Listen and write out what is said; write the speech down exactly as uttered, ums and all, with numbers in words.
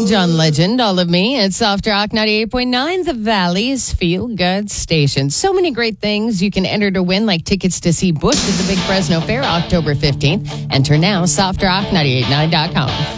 John Legend, all of me at Soft Rock ninety-eight point nine, the Valley's Feel Good Station. So many great things you can enter to win, like tickets to see Bush at the Big Fresno Fair October fifteenth. Enter now, soft rock nine eight nine dot com.